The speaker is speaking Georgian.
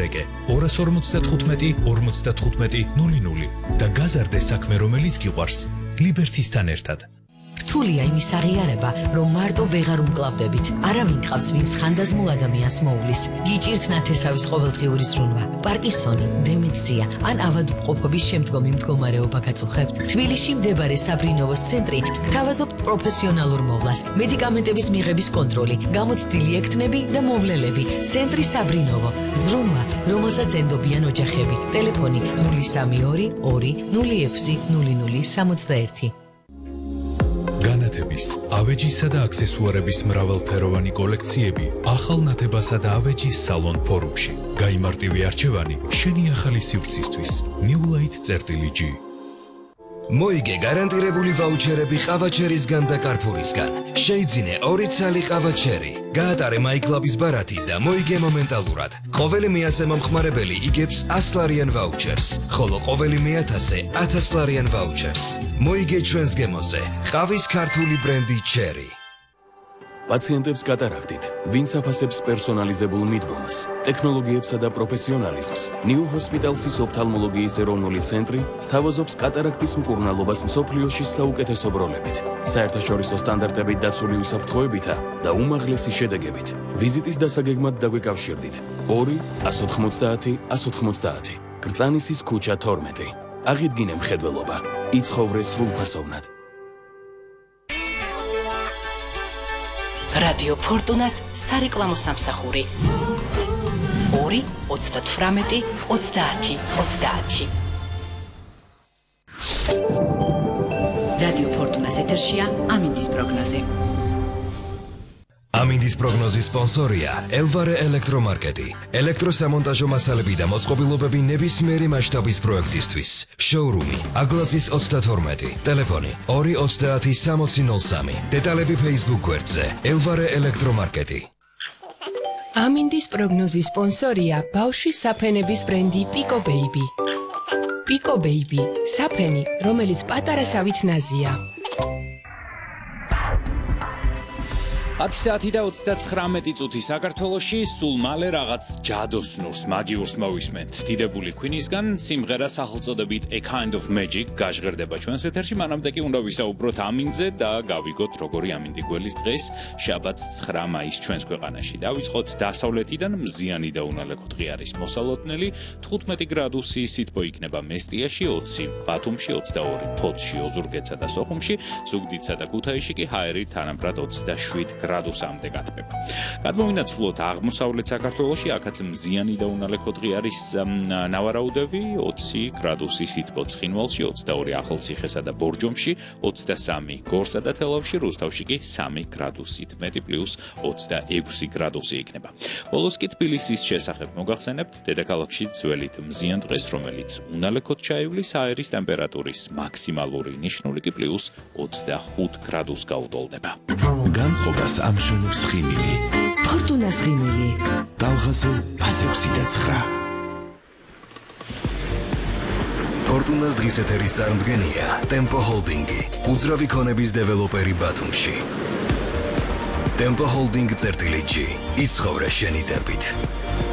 დაგარეგე 255 55 00 და გაზარდე საქმე რომელიც გიყვარს ლიბერთისთან ერთად. რთულია იმის აღიარება, რომ მარტო ვეღარ უმკლავდებით. არავინ გყავს, ვინც ხანდაზმულ ადამიანს მოულის. გიჭირთ ნათესავის ყოველდღიური ზრუნვა, პარკინსონი, დემენცია ან ავადმყოფობის შემდგომი მდგომარეობა გაწუხებთ. თბილისში მდებარე საბრინოვოს ცენტრი გთავაზობთ პროფესიონალურ მოვლას, მედიკამენტების მიღების კონტროლი, გამოცდილი ექთნები და მოვლელები. ცენტრი საბრინოვო, ზრუნვა, რომელსაც ენდობიან ოჯახები. ტელეფონი 032 2 06 0061. განათების, ავეჯისა და აქსესუარების მრავალფეროვანი კოლექციები ახალ ნათებასა და ავეჯის სალონ ფორუმში. გაიმარტივი არჩევანი შენი ახალი სივრცისთვის. New Light.G. მოიგე გარანტირებული ვაუჩერები ყავაჩერისგან და კარფურისგან. შეიძინე 2 ცალი ყავაჩერი. გაატარე MyClub-ის ბარათი და მოიგე მომენტალურად. ყოველი მე-100 მომხმარებელი იგებს 100 ლარიან ვაუჩერს, ხოლო ყოველი მე-1000 1000 ლარიან ვაუჩერს. მოიგე ჩვენს გემოზე. ყავის ქართული ბრენდი Cherry. პაციენტებს კატარაქტით, ვინც აფასებს პერსონალიზებულ მიდგომას, ტექნოლოგიებსა და პროფესიონალიზმს, New Hospital-ის ოფთალმოლოგიის ეროვნული ცენტრი სთავაზობს კატარაქტის მკურნალობას მსოფლიოში საუკეთესო ბროლებით, საერთაშორისო სტანდარტებით დაცული უსაფრთხოებითა და უმაღლესი შედეგებით. ვიზიტის დასაგეგმად დაგვიკავშირდით 2 190 190 გრწანისის ქუჩა 12. აღიდგინე მხედველობა, იცხოვრე სრულფასოვნად. რადიო ფორტუნას სარეკლამო სამსახური 2 38 30 30. რადიო ფორტუნას ეთერშია ამინდის პროგნოზი. ამინდის პროგნოზის სპონსორია ელვარე ელექტრომარკეტი. ელექტროსამონტაჟო მასალები და მოწყობილობები ნებისმიერი მასშტაბის პროექტისთვის. შოურუმი აგლაზის 32. ტელეფონი 230 6003. დეტალები Facebook გვერდზე ელვარე ელექტრომარკეტი. ამინდის პროგნოზის სპონსორია ბავშვის საფენების ბრენდი Pico Baby. Pico Baby საფენი, რომელიც პატარასავით ნაზია. 10 საათი და 39 წუთი საქართველოში სულ მალე რაღაც ჯადოსნურს, მაგიურს მოვისმენთ. დიდებული ქვინისგან სიმღერა სახელწოდებით A Kind of Magic გაჟღერდება ჩვენს ეთერში. მანამდე კი უნდა ვისაუბროთ ამინდზე და გავიგოთ როგორი ამინდი გველის დღეს, შაბათს 9 მაისს ჩვენს ქვეყანაში. დავიწყოთ დასავლეთიდან, მზიანი და უნალექო დღე არის მოსალოდნელი. 15 გრადუსი სითბო იქნება მესტიაში, 20 ბათუმში, 22 ფოთში, ოზურგეთსა და სოხუმში, ზუგდიდსა და ქუთაისში კი ჰაერი თანაბრად 27 გრადუსამდე გათბება. გადმოვინაცვლოთ აღმოსავლეთ საქართველოში, აქაც მზიანი და უნალექო დღე არის ნავარაუდევი, 20 გრადუსი სითბო ცხინვალში, 22 ახალციხესა და ბორჯომში, 23 გორსა და თელავში, რუსთავში კი 3 გრადუსით მეტი პლუს 26 გრადუსი იქნება. ბოლოს კი თბილისის შესახებ მოგახსენებთ, დედაქალაქში ძველით მზიან დღეს, რომელიც უნალექოდ ჩაივლის, აერის ტემპერატურის მაქსიმალური ნიშნული კი პლუს 25 გრადუს გაუტოლდება. განწყობას ამშვენებს ხიმილი. ფორტუნას ხიმილი. ტალღაზე 169. ფორტუნას დღის ეთერის წარმდგენია Tempo Holding-ი, უძრავი ქონების დეველოპერი ბათუმში. Tempo Holding.G. იცხოვრე შენი ტემპით.